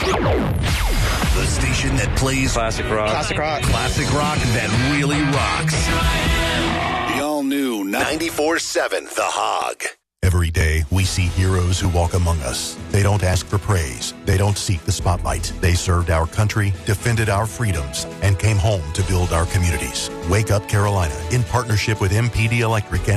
The station that plays Classic rock. Classic rock. classic rock that really rocks. The all-new 94.7 The Hog. Every day, we see heroes who walk among us. They don't ask for praise. They don't seek the spotlight. They served our country, defended our freedoms, and came home to build our communities. Wake Up Carolina, in partnership with MPD Electric and